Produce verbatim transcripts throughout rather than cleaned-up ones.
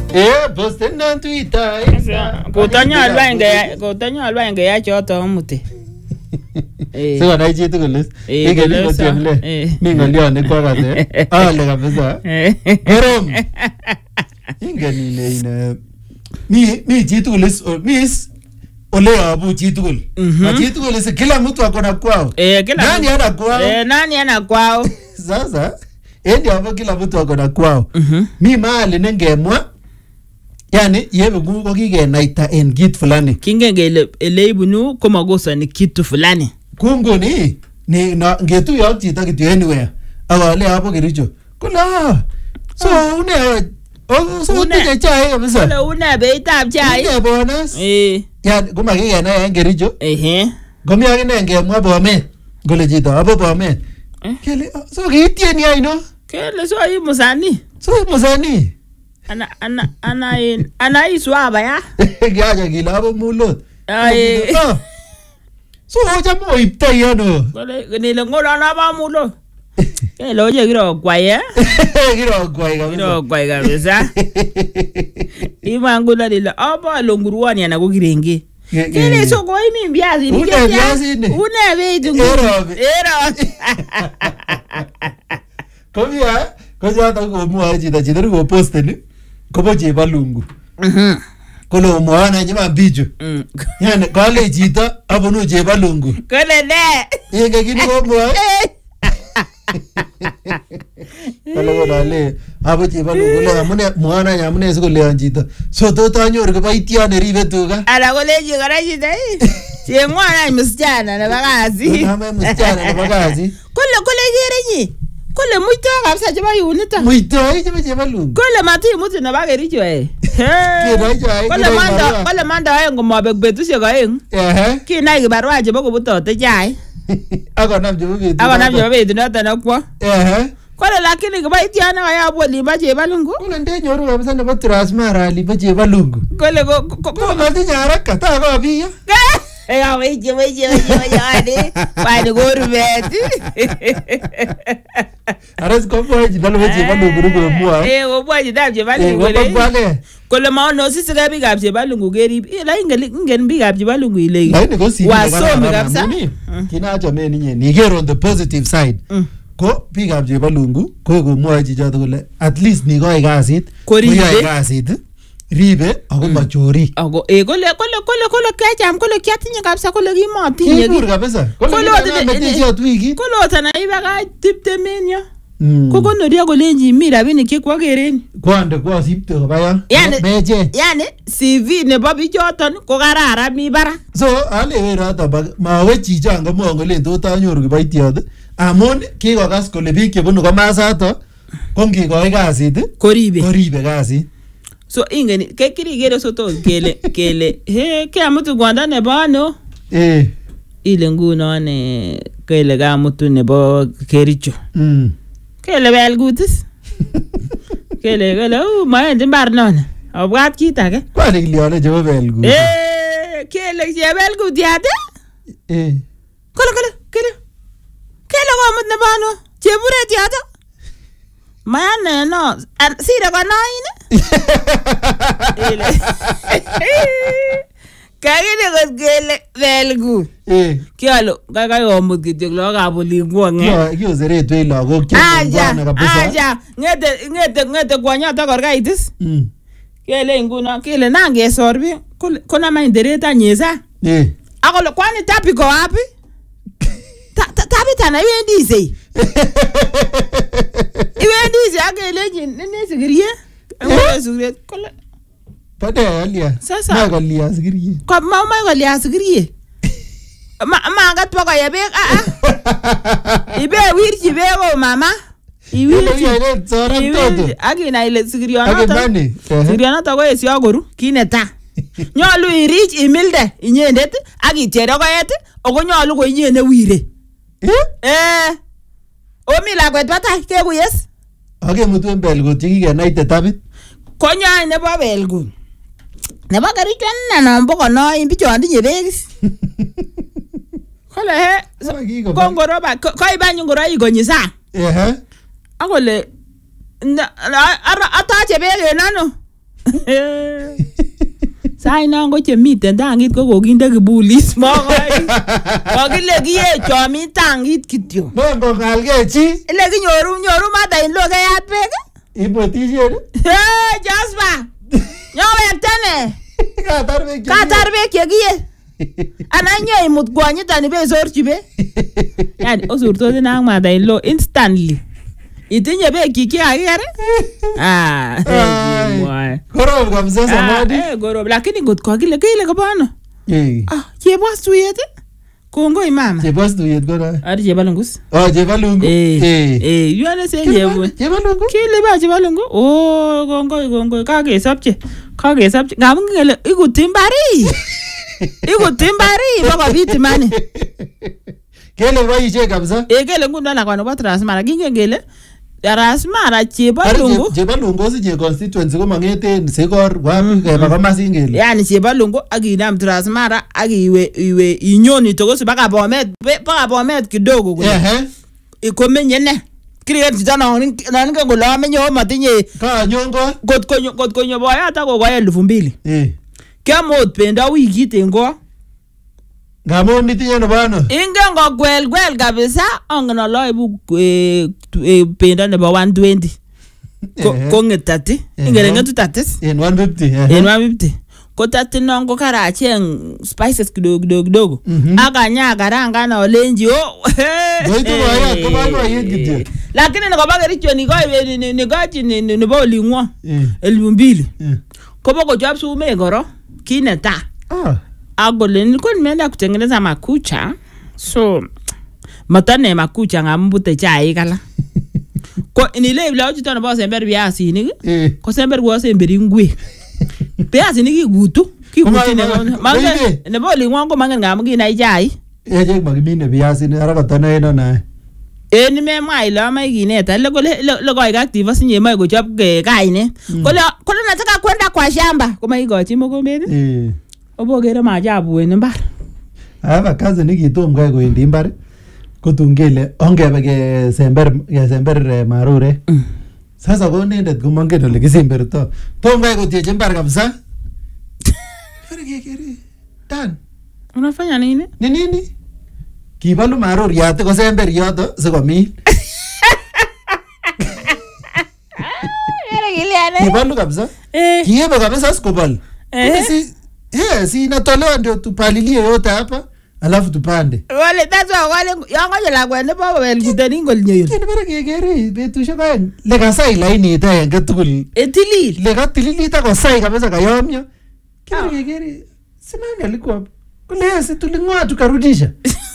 Eh, posten na Twitter. Kotanyalwa enge kotanyalwa enge ya choto amute. Eh. Sio na jitu kulis. Eh, Ige ni tiemle. Ni ngalio ni kwa kaze. Ale kabisa. Gorom. Inge ni ne ina. Mi mi jitu kulis miss ole abu jitu kul. Na jitu kulis kila mtu akona kwao. Eh, kila nani ana kwao? Eh, nani ana kwao? Sasa endi hapo kila mtu akona kwao. Mi mahali nengemwa yani yebe Mungu kigenaita en kit fulani. Kingenge ele ibunu komagosa ni kitu fulani. Kungu ni ni na ngetu ya chita kitu anywhere. Awale hapo Kericho. Kula. So une oh so une chai kabisa. Kula une beitab chai. Une bonus. Eh. Yani kuma kigena en Kericho. Ehe. Gomi akine ngemwa Bomet. Gole chito hapo Bomet. Kele so kiitieni aino. Kele so yi musani. So musani. Ana ana ana in ana iswaba ya. Kiaja kila hapo mulot. Ai. So chamo iptai ano. Kole ni ngora na ba mulo. Kele oje kiro kwaye. Kiro kwaye kabisa. Kiro kwaye kabisa. Imangula lila aba longuruani ana kugirenge. Kele so koi mi biazi ni Une biazi ni. Une beitu. Ero. Ero. Komia, koja ta ko mu aji da jidar go post ni. Ko boje balungu. Mhm. Kolo mo ana nyima bijo. Mm. Yani kale jita abonu je balungu. Kole ne. Yenge kini ko mo. Kalo ko dale abo je balungu le amune mo ana nyamune se ko le anjita. So to ta nyor ko baitia ne rive tuga. Ala ko le je gara jita. Je mwana msichana na bagazi. Kama msichana na bagazi. Kole kole gerenyi. Kole muito kabisa cheba yunita. Muito ai cheba cheba lungu. Kole mati mutu na bagericho eh. Kole manda kole manda ayo ngoma begbetu se ga eng. Eh. Ki na ibarwa cheba ko butote jai. Ako nam cheba betu. Ako nam cheba betu na tana kwa. Eh. Kole lakini ko baiti ana ya boli ba cheba lungu. Kole nde nyoru kabisa na transmara li ba cheba lungu. Kole ko ko ma ti nyara ka ta ko biya. Eh, awai je wai je wai je ade. Ba ni gorbet. Aras ko po ji dalo je ba lungu ko mua. Eh, o po ji dab je ba lungu le. Kole ma no sisi ga bi gab je ba lungu geri. La ingeli ingen bi gab je ba lungu ile. La ni ko si. Wa so mi kabisa. Kina acha me ni ni get on the positive side. Ko bi gab je ba lungu ko ko mua ji joto kole at least ni ko igasit. Ko ribe igasit. Ribe ako machori. Ako eh kole kole kole kole kacham kole kyatinye kabisa kole kimotinye. Kibur kabisa. Kole metisi otwiki. Kole otana iba ka tipte menyo. Ko kono ria kolenji mi rabinik che kwageren. Kwande kwa sipte kabaya. Meje. Yani C V nebo bichoton ko kararan mi bara. So ale werata mawe chicha ngamo ngolen tot anyoru kibaitiot. Amun kikokas kole biik chebunu komasato ko ngikoi kasit koribe. Koribe kasit. So ingeni ke kirigere soto kele kele he ke amutu gwanda ne bano eh ile nguno ne kele ga amutu ne bo Kericho mm kele bel gutis kele kele u ma ende bar non obgat kita ke kwani lione je bel gut eh kele je bel gut yade eh kele kele kele kele ga amut ne bano je buret yade Mana no, sira ko nine. Ile. Kagile ko gele velgu. Eh. Kialo, gaga yo mut kityo lo ga boli ngwong. Yo, yo zere to ilo go kyo ngwana kabisa. Aja, ngete ngete ngete kwanya to kor gaitis. Mm. Kele nguna, kele nange sorbi, kona maindereta nyesa. Eh. Akolo kwani tapi ko wapi? Tapi tana yendi sei. Iwe ndizi akeleji nene sigirie. Ngwe sigirie kole. Pade alia. Sasa. Ma galia sigirie. Kwa mama galia sigirie. Ma ma gatwa kwa yabe a a. Ibe wirchi be go mama. Iwirchi. Ibe zora toto. Agina ile sigirie ona. Agimani. Sigirie ona to go esi ogoru kineta. Nyolu irich imilde inyendet akitiere koet ogo nyolu ko inyene wire. Eh? Eh. Omi lakwet batai kekuyes. Ake mutu belgut chikikenaite tabit. Konya nebo belgut. Nebo Kericho nana mboko no imbicho ndinye begis. Kole he kongoroba koiba nyungoro igonyisa. Eh. Akole atache bege nano. Sai nango chemiten tangit ko kokinde kibulis mokoi. Kokile kiye chomi tangit kityo. Mongo ngalge chi. Ile kinyoru nyoru mata in lo kayat bek. Ipotishen. Eh Jasper. Nyowe tane. Katar bek. Katar bek yekiye. Ananye imut kwanyita be sorchi be. Yani osurto nang mata in lo instantly. Itinye bek kiki akikare? Ah. Korom kabisa samadi. Eh korom lakini ngot kokile kile kobono. Eh. Ah, chebos tuyet. Kongoi mama. Chebos tuyet kora. Ari chebalungus. Oh, chebalungu. Eh. Eh, yone se chebu. Chebalungu. Kile ba chebalungu. Oh, kongoi kongoi kakesopche. Kakesopche. Ngamun ngele ikutimbari. Ikutimbari baba biti mani. Kele boishe kabisa. Eh kele ngundo na kwa no transmara kinge ngele Rasmara chebalungu. Chebalungu si che constituency ko mangeten sekor wapi keba kama singeli. Yani chebalungu akinam Transmara akiwe iwe inyoni tokosi baka Bomet baka Bomet kidogo kule. Eh. Ikomenye ne. Kile tijana nanika ngola menyo matinye. Ka nyongo. Got konyo got konyo boya hata ko kwa elfu mbili. Eh. Kama utpenda wiki tengo. Ngamo nitinye no bano. Inga ngo gwel gwel kabisa ongno loibu penda nebo one twenty. Ko ngetati. Ingere ngetu tatis. In one fifty. In one fifty. Ko tati nongo kara acheng spices kidogo kidogo kidogo. Akanya karanga na olenji oh. Goito waya ko ba ba yet gidi. Lakini ngo bagericho ni goe ni ni gachi ni ni boli ngwa. elfu mbili. Ko boko job sume goro kineta. Ah. Agole nilikuwa nimeenda kutengeneza makucha. So matane makucha ngambute chai kala. Ko inile bila uchitona ba sember biasi ni. Ko sember go sember ngwe. Biasi ni kigutu. Kigutu ne. Mange ne boli ngwango mange ngamugi na chai. Eh je magimine biasi ni ara katana eno na. Eh ni me mai la mai gineta le ko le le ko active sinye mai go chop ke kaine. Ko le ko nataka kwenda kwa shamba. Ko mai go chimo ko mbele. Eh. Obogere maajabu en mbar. Aba kazi nikitom kai koendi mbar kotungele ongebe ke sember ke sember marure. Sasa ko nendet ko mongen ole kisemberto. Tom kai kotieche mbar kabisa. Kare kekere. Dan. Unafanya nini? Ni nini? Kibalu marur yate ko sember yoto sikomin. Yare giliane. Kibalu kabisa. Eh. Kiebe kabisa sikobal. Eh. Si eh si natolewa ndio tupalilie yote hapa alafu tupande. Wale that's why wale yango la kwende baba wel kuteni ngol nyeyo. Kini bara kekere betushe kwa le kasai laini ita yenge tukul. Etilil. Le katilili ita kwa sai kabisa kayomyo. Kini kekere sinani alikuwa kule si tulingwa tukarudisha.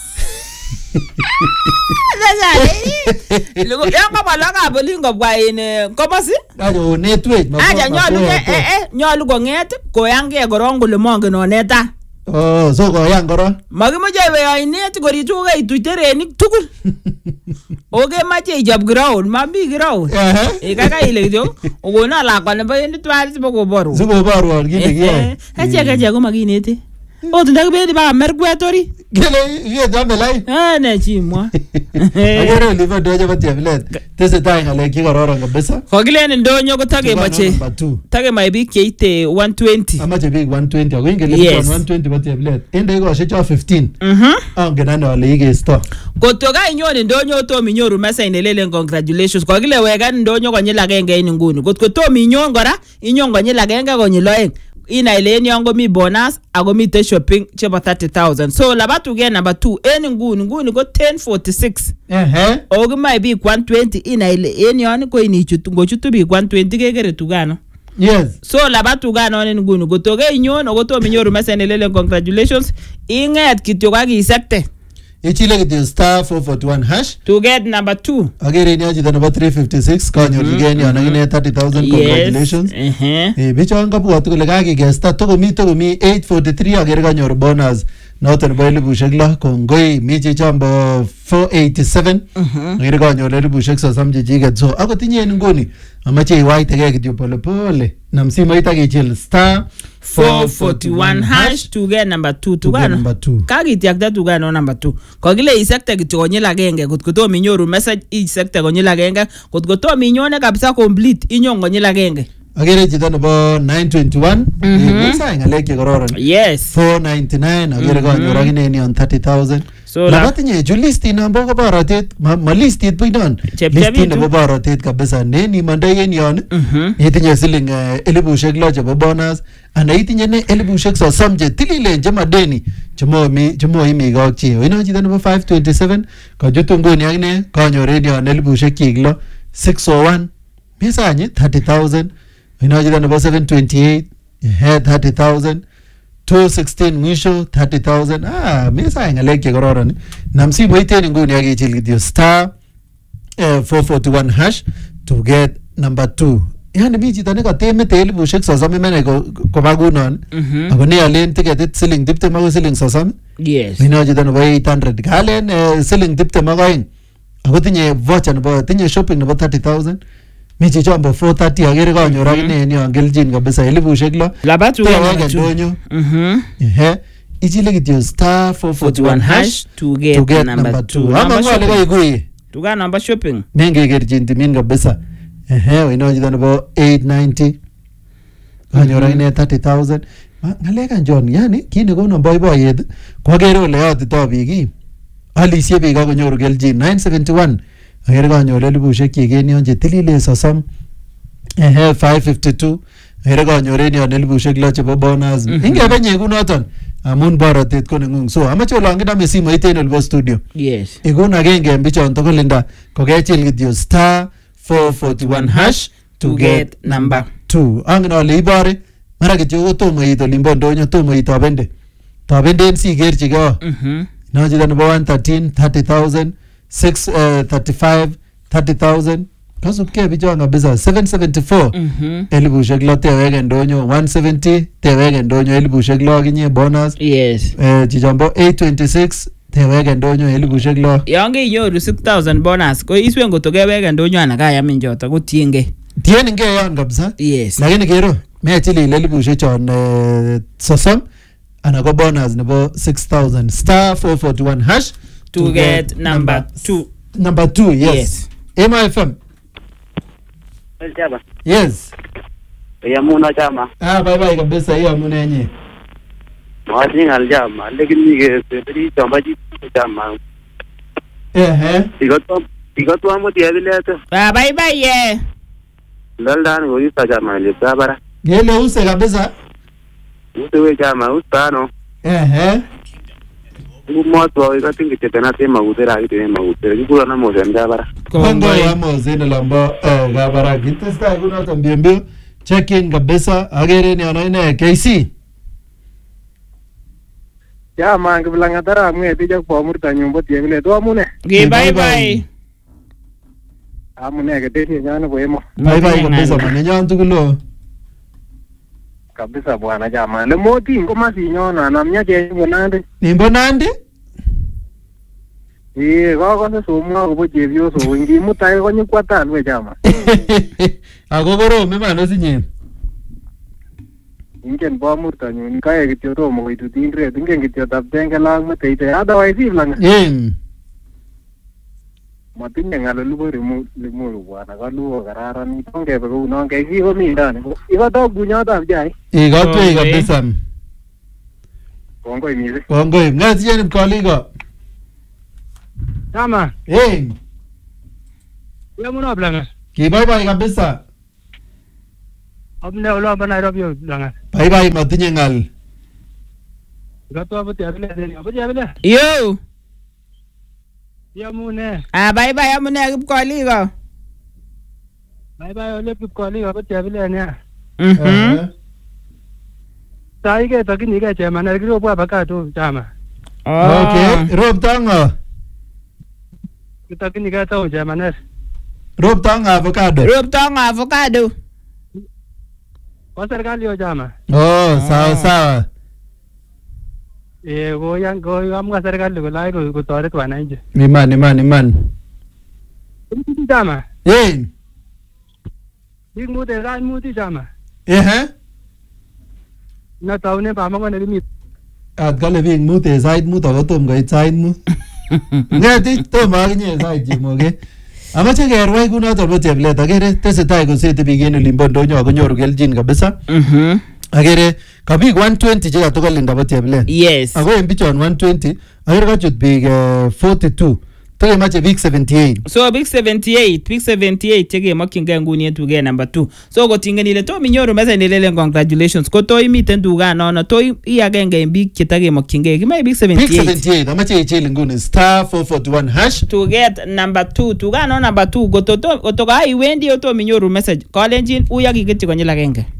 Sasa lugo yango baloga bolingo kwa ine komosi? Ajo network mabwa. Aja nyolu eh eh nyolu ko nget ko yange gorongo le monge no neta. Oh so ko yang goro. Magimoje we ainet gori tuge ituterenik tugul. Oge mache ijob ground mabi ground. Eh kaka ile jo ogona la kwa ne bayendi twali sibo boru. Sibo boru or gini ge. Eche keche ko maginete. O tundak be ba mergwetori. Gele ye dambe lai. Ah ne chimwa. Agere live doje bati avlet. Tese tai ngale ki gororo kabisa. Kokile ndonyo ko tage mache. Tage mai big keite one twenty. Amache big one twenty. Ago ingele one twenty bati avlet. Ende go shecho fifteen. Mhm. Angenana wale ige store. Kotoka inyoni ndonyo to minyoru mesa inelele congratulations. Kokile wega ndonyo konyil agenge ini nguni. Kotko to minyon gora inyon konyil agenge konyil oeng. Ina ileni yango mi bonus ago mi te shopping cheba thirty thousand. So labatu ge number two eni nguni nguni go ten forty-six. Eh. Ogo mai bi one twenty ina ile eni yani ko ini chutu go chutu bi one twenty gegere tugano. Yes. So labatu gano eni nguni go toge inyon ogo to minyoru mesene lele congratulations. Inget kityo ka gisekte. Ichile kityo star four forty-one hash to get number two. Agere ni ajita number three fifty-six kanyo ligeni anagine thirty thousand congratulations. Eh. Eh bicho anga bwatu kole kage gesta togo mi togo mi eight forty-three agere kanyor bonus. Noton boile bushek la kongoi mi chichambo four eighty-seven. Agere kanyor le bushek so samje jiget so akotinye ngoni amache iwaite ge kityo pole pole. Namsima itage chil star four forty-one hash to get number two to gano number two kagi tiakta to gano number two kokile isekte kityo konyil agenge kotko to minyoru message isekte konyil agenge kotko to minyone kabisa complete inyon konyil agenge Agere chito nebo nine twenty-one. Musa ngalek che kororon. Yes. four ninety-nine agere kanyor akine ni on thirty thousand. So labatinye chu listi nambo ko borotet ma listit buinon. Listi nebo borotet kabisa ne ni mandai en yon. Itinye siling elibushek lo chebo bonus ana itinye ne elibushek sosom che tililen che madeni chemo mi chemo imi gokchi. Ino chito nebo five twenty-seven ko jutunguni akine kanyor en yon elibushek chik lo six oh one. Misanye thirty thousand. Ino chito nebo seven twenty-eight he thirty thousand. two sixteen mwisho thirty thousand. Ah, misa ngalek che kororon. Namsi boiten nguni akichil kityo star uh, four forty-one hash to get number two. Yani mi chito ne katemete elibushek sosom imene koba kunon. Ako ne alen tiketit siling tiptem ako siling sosom. Yes. Ino chito nebo eight hundred. Kalen uh, siling tiptem ako aeng. Ako tinye voucher nebo tinye shopping nebo thirty thousand. Mi chichombo four thirty agere kanyor akine ni angeljin kabisa elibushek lo. Labatu wega ndonyo. Mhm. Ehe. Ichile kityo star four forty-one hash to get, to get number, number two. Ama ngwale kai kui. Tuga number shopping. Menge gerjin timin kabisa. Ehe, wino jita nebo eight ninety. Kanyor akine thirty thousand. Ngaleka njon, yani kine kono boyboyet kwa gere ole yotito biik. Alisye biik akonyoru keljin nine seventy-one. Agere kanyor elibushek chik en yon che tililen sosom. Ehe, five fifty-two. Agere kanyor en yon elibushek lo chebo bonus. Ingebenye kunoton amun borotet ko nengung. So amache olon kinome simoit en olebo studio. Yes. Ikun agenge en bichon tugul inda kokechil kityo star four forty-one hash to get number two. Angen ale ibore mara kityo kotomo it olimbo ndonyo tomo itobende. Tobende en sikerchigeo. Mhm. No chito nebo one thirteen thirty thousand. six thirty-five thirty thousand. Kasubke bichon kabisa seven seventy-four. Mhm. Elibushek lo teweke ndonyo one seventy teweke ndonyo elibushek lo kinye bonus. Yes. Eh chichombo eight twenty-six teweke ndonyo elibushek lo. Yange inyoru six thousand bonus ko iswen kotokeweke ndonyo ana kayamin joto ko tienge. Tienge yon kabisa. Yes. Lakini kero mechili elibushek chon uh, sosom ana ko bonus nebo six thousand star four forty-one hash to, to get, get number, number two. Number two, yes. Yes. M I F M. Chama. Yes. Ya muna chama. Ah, bye bye kabisa hiyo muna yenyewe. Mwati ngal chama, lakini ke petri chamba ji chama. Eh eh. Tigato tigato amo tiabile to. Ah, bye bye ye. Laldan go yusa chama le babara. Gele use kabisa. Utewe chama ustano. Eh eh. Umoto ikatingi tena tema utera kitema utera kikula na moja ndabara. Kongo ya mozene lamba eh gabara kitesta kuna tambiembio check in kabisa agere ni anaine K C. Ya mangi bilanga tara mweti jak pomurta nyumbo tiebile to amune. Ge bye bye. Amune keteni nyane boemo. Bye bye kabisa mane nyan tukulo. Kabisa bwana jamaa. Le moti ngoma sinyona na mnyaje ngonande. Nimbo nande? Eh, ko ko somwa ko chebyo so wingi mutai ko nyikwatan we jamaa. Ako koro memano sinyen. Ingen bo murta nyun kae kityo tomo koitutin ret ingen kityo taptenge lang meteite otherwise iflanga. Em. Matinye ngalo lugo rimu limu bwana kaluo kararan itongebe ko unon kai ki ko mi ndani. Iko to bunyotab jai. Iko to kabisa. Kongoi mize. Kongoi. Ngazi yeni mkoliko. Chama. Eh. Wewe mwana blanga. Ki bye bye kabisa. Abne ulo hapa Nairobi blanga. Bye bye matinye ngal. Gato hapo tiabile deni. Hapo tiabile. Yo. Ya mune. Ah bye bye amune kipkoliko. Bye bye ole kipkoliko hapo tiabile nya. Mhm. Tai ke takini ke chema na kiro bwa bakato chama. Okay. Rob tango. Takini ke tawo chema na. Rob tango avocado. Rob tango avocado. Kwa serikali yo chama. Oh, sawa sawa. Eh, go yang go amga serikali ko lai ko toret wananchi. Iman iman iman. Chama. Eh. Big mute ran muti chama. Eh eh. Na taune pa mango ne limit. At kale big mute side mute ko tom ko side mu. Ngati to ma ginye side ji moge. Amache kerwai kunoto bo cheplet agere tesetai kosete biik en olimbo ndonyo akonyoru keljin kabisa. Mhm. Agere ka biik one twenty che katugul inda bo cheplet. Yes. Ako en bichon one twenty agere kachut biik uh, forty-two. Toke mache biik seventy-eight. So big seventy-eight, big seventy-eight cheke makyingei nguni en tuget number two. So kotingen ile to minyoru message nilelen congratulations. Ko to imiten tuga nono to i agenge en biik chetage makyingei. Kimae big seventy-eight. Big seventy-eight. Amache ichil nguni star four forty-one hash. Tuget number two. Tuga no number two. Goto to goto ga iwendi oto minyoru message. Kalenjin uya kiketchi konyil agenge.